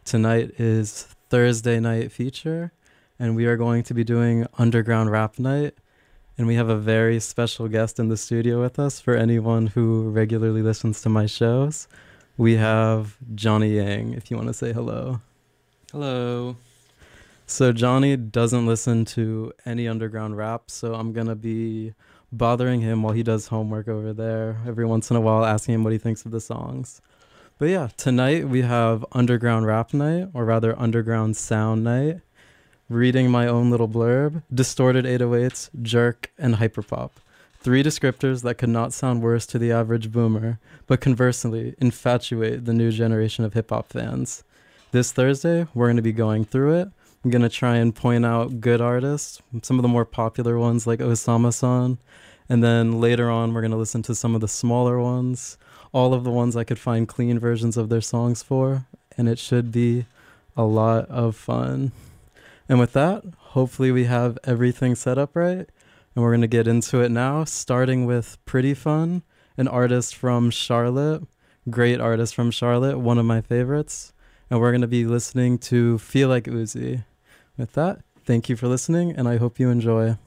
Tonight is Thursday night feature, and we are going to be doing Underground Rap Night. And we have a very special guest in the studio with us for anyone who regularly listens to my shows. We have Johnny Yang, if you want to say hello. Hello. So Johnny doesn't listen to any underground rap, so I'm going to be bothering him while he does homework over there every once in a while, asking him what he thinks of the songs. But yeah, tonight we have Underground Rap Night, or rather Underground Sound Night. Reading my own little blurb: distorted 808s, jerk, and hyperpop. Three descriptors that could not sound worse to the average boomer, but conversely infatuate the new generation of hip-hop fans. This Thursday, we're going to be going through it. I'm going to try and point out good artists, some of the more popular ones like Osama-san, and then later on we're going to listen to some of the smaller ones, all of the ones I could find clean versions of their songs for, and it should be a lot of fun. And with that, hopefully we have everything set up right. And we're going to get into it now, starting with Pretty Fun, an artist from Charlotte, great artist from Charlotte, one of my favorites. And we're going to be listening to Feel Like Uzi. With that, thank you for listening, and I hope you enjoy.